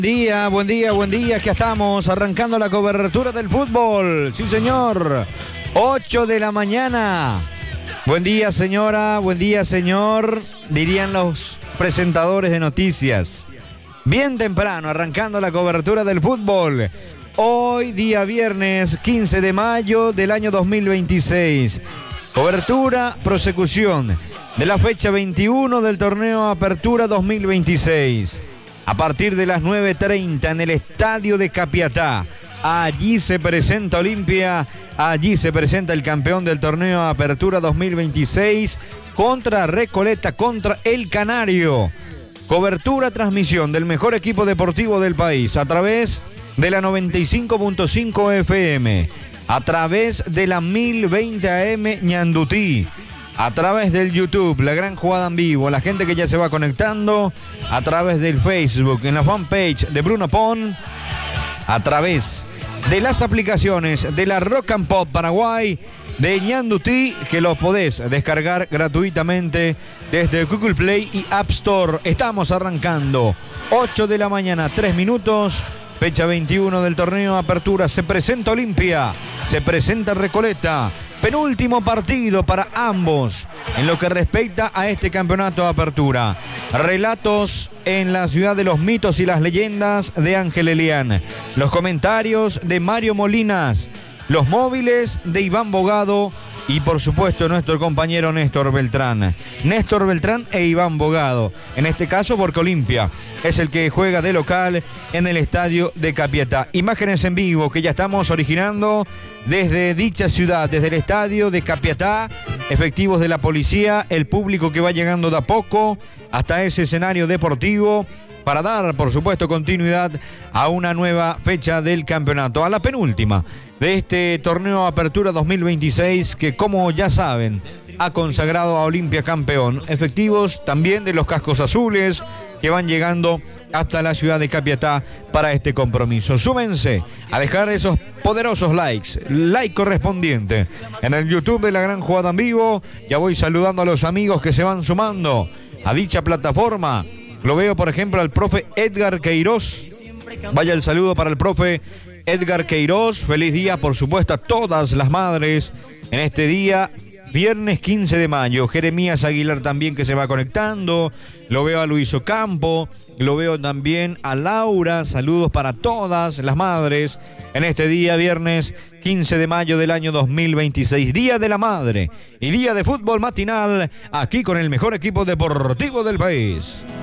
Buen día, que estamos arrancando la cobertura del fútbol. Sí, señor. 8 de la mañana. Buen día, señora, buen día, señor, dirían los presentadores de noticias. Bien temprano, arrancando la cobertura del fútbol. Hoy, día viernes 15 de mayo del año 2026. Cobertura, prosecución de la fecha 21 del torneo Apertura 2026. A partir de las 9:30 en el estadio de Capiatá. Allí se presenta Olimpia, allí se presenta el campeón del torneo Apertura 2026 contra Recoleta, contra El Canario. Cobertura, transmisión del mejor equipo deportivo del país a través de la 95.5 FM, a través de la 1020 AM Ñandutí, a través del YouTube, la gran jugada en vivo, la gente que ya se va conectando, a través del Facebook, en la fanpage de Bruno Pon, a través de las aplicaciones de la Rock and Pop Paraguay, de Ñandutí, que lo podés descargar gratuitamente desde Google Play y App Store. Estamos arrancando, 8 de la mañana, 3 minutos, fecha 21 del torneo Apertura. Se presenta Olimpia, se presenta Recoleta. Penúltimo partido para ambos en lo que respecta a este campeonato de Apertura. Relatos en la ciudad de los mitos y las leyendas de Ángel Elián. Los comentarios de Mario Molinas. Los móviles de Iván Bogado. Y por supuesto nuestro compañero Néstor Beltrán. Néstor Beltrán e Iván Bogado. En este caso porque Olimpia es el que juega de local en el estadio de Capiatá. Imágenes en vivo que ya estamos originando desde dicha ciudad, desde el estadio de Capiatá. Efectivos de la policía, el público que va llegando de a poco hasta ese escenario deportivo para dar, por supuesto, continuidad a una nueva fecha del campeonato, a la penúltima de este torneo Apertura 2026 que, como ya saben, ha consagrado a Olimpia campeón. Efectivos también de los cascos azules que van llegando hasta la ciudad de Capiatá para este compromiso. Súmense a dejar esos poderosos like correspondiente en el YouTube de la gran jugada en vivo. Ya voy saludando a los amigos que se van sumando a dicha plataforma. Lo veo, por ejemplo, al profe Edgar Queiroz. Vaya el saludo para el profe Edgar Queiroz. Feliz día, por supuesto, a todas las madres en este día, viernes 15 de mayo. Jeremías Aguilar también, que se va conectando. Lo veo a Luis Ocampo. Lo veo también a Laura. Saludos para todas las madres en este día, viernes 15 de mayo del año 2026. Día de la Madre y día de fútbol matinal aquí con el mejor equipo deportivo del país.